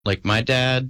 Like, my dad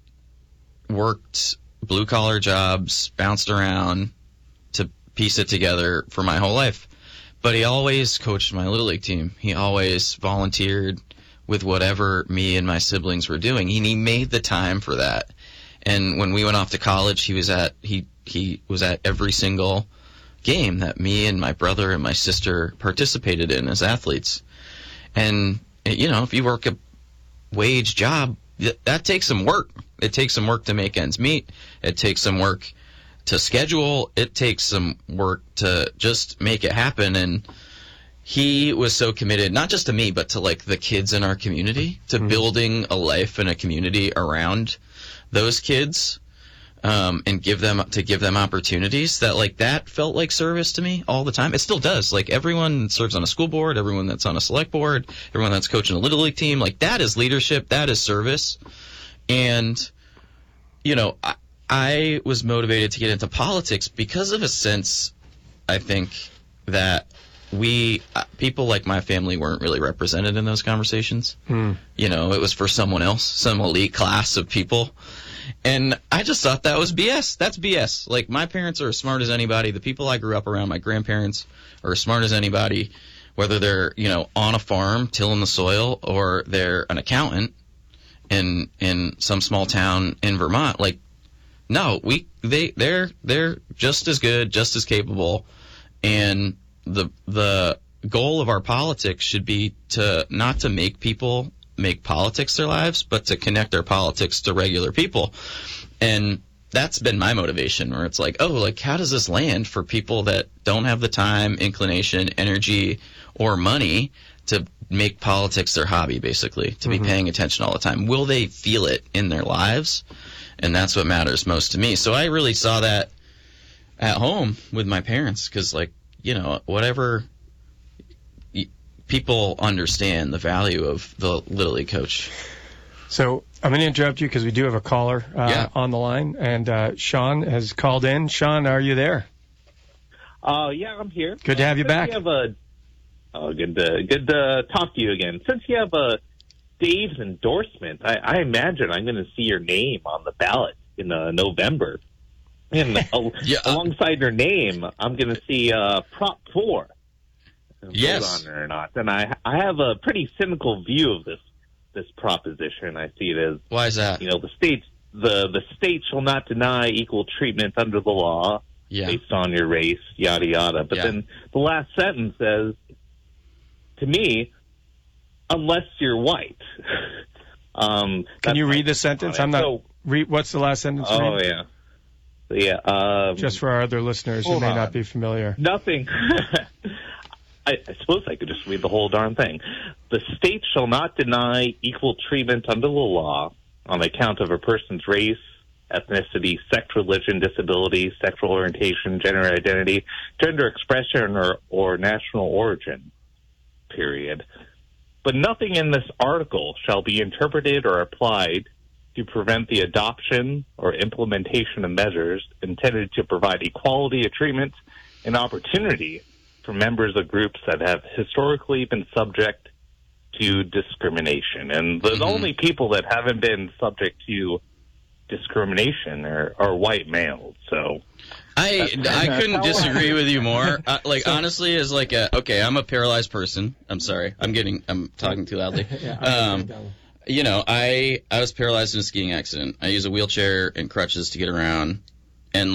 worked blue-collar jobs, bounced around to piece it together for my whole life. But he always coached my Little League team. He always volunteered with whatever me and my siblings were doing. And he made the time for that. And when we went off to college, he was at every single game that me and my brother and my sister participated in as athletes. And, you know, if you work a wage job, that takes some work. It takes some work to make ends meet. It takes some work to schedule. It takes some work to just make it happen. And he was so committed, not just to me, but to like the kids in our community, to building a life and a community around those kids, and give them opportunities that felt like service to me all the time. It still does. Like, everyone that serves on a school board, everyone that's on a select board, everyone that's coaching a Little League team, like, that is leadership, that is service. And, you know, I was motivated to get into politics because of a sense, I think, that people like my family weren't really represented in those conversations. You know, it was for someone else, some elite class of people. And I just thought that was BS. That's BS. Like, my parents are as smart as anybody. The people I grew up around, my grandparents, are as smart as anybody, whether they're, you know, on a farm tilling the soil or they're an accountant in some small town in Vermont. Like, no, they're just as good, just as capable. And the goal of our politics should be not to make people make politics their lives, but to connect our politics to regular people. And that's been my motivation, where it's like, oh, like, how does this land for people that don't have the time, inclination, energy, or money to make politics their hobby, basically, to be paying attention all the time? Will they feel it in their lives? And that's what matters most to me. So I really saw that at home with my parents, because, like, you know, whatever, people understand the value of the Little League coach. So I'm going to interrupt you because we do have a caller on the line, and Sean has called in. Sean, are you there? Yeah, I'm here. Good to have you back. Good to talk to you again. Since you have Dave's endorsement, I imagine I'm going to see your name on the ballot in November. And alongside your name, I'm going to see Prop 4. Yes. On it or not. And I have a pretty cynical view of this proposition. I see it as, why is that? You know, the state shall not deny equal treatment under the law based on your race, yada yada. But then the last sentence says, to me, unless you're white. Can you read the sentence? I'm not. What's the last sentence? Oh, yeah. Just for our other listeners who may not be familiar. Nothing. I suppose I could just read the whole darn thing. The state shall not deny equal treatment under the law on account of a person's race, ethnicity, sex, religion, disability, sexual orientation, gender identity, gender expression, or national origin, period. But nothing in this article shall be interpreted or applied to prevent the adoption or implementation of measures intended to provide equality of treatment and opportunity for members of groups that have historically been subject to discrimination. And the only people that haven't been subject to discrimination are white males. So I couldn't disagree with you more. Honestly, as like I'm a paralyzed person. I'm sorry. I'm talking too loudly. You know, I was paralyzed in a skiing accident. I use a wheelchair and crutches to get around, and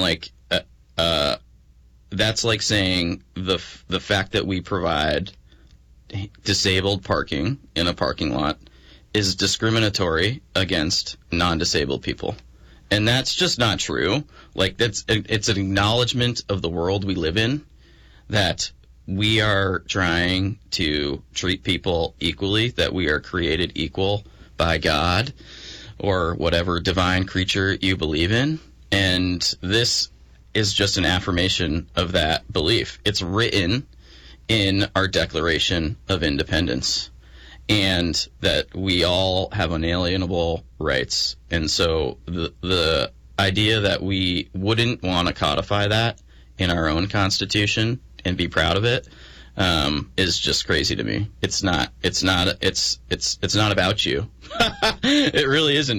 that's like saying the fact that we provide disabled parking in a parking lot is discriminatory against non-disabled people. And that's just not true. Like, it's an acknowledgement of the world we live in, that we are trying to treat people equally, that we are created equal by God or whatever divine creature you believe in. And this is just an affirmation of that belief. It's written in our Declaration of Independence, and that we all have unalienable rights. And so the idea that we wouldn't want to codify that in our own Constitution and be proud of it, is just crazy to me. It's not about you. It really isn't.